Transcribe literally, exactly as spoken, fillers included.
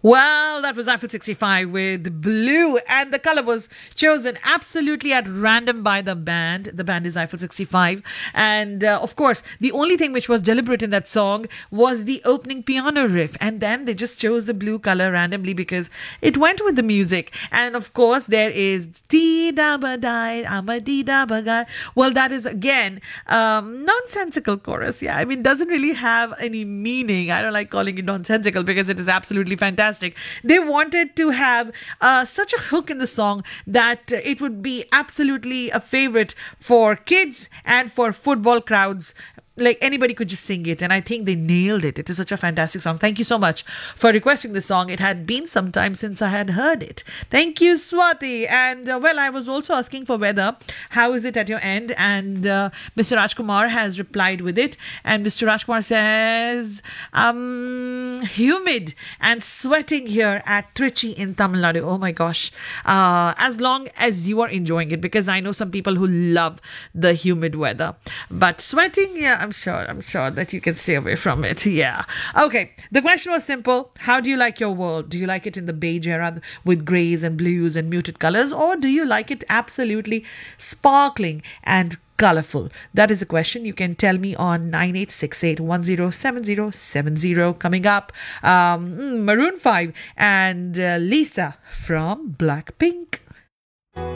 Well, that was Eiffel sixty-five with Blue, and the color was chosen absolutely at random by the band. The band is Eiffel sixty-five, and uh, of course, the only thing which was deliberate in that song was the opening piano riff, and then they just chose the blue color randomly because it went with the music. And of course, there is Dee da ba die, I'm a dee da ba guy. Well, that is again um, nonsensical chorus. Yeah, I mean, doesn't really have any meaning. I don't like calling it nonsensical because it is absolutely fantastic. They wanted to have uh, such a hook in the song that uh, it would be absolutely a favorite for kids and for football crowds. Like anybody could just sing it, and I think they nailed it. It is such a fantastic song. Thank you so much for requesting the song. It had been some time since I had heard it. Thank you, Swati. And uh, well, I was also asking for weather. How is it at your end? And uh, Mister Rajkumar has replied with it. And Mister Rajkumar says, um, humid and sweating here at Trichy in Tamil Nadu. Oh my gosh. Uh, as long as you are enjoying it, because I know some people who love the humid weather. But sweating, yeah, I'm sure, I'm sure that you can stay away from it. Yeah. Okay. The question was simple. How do you like your world? Do you like it in the beige era with grays and blues and muted colors? Or do you like it absolutely sparkling and colorful? That is a question you can tell me on nine eight six eight, one zero seven zero seven zero. Coming up, um, Maroon five and uh, Lisa from Blackpink.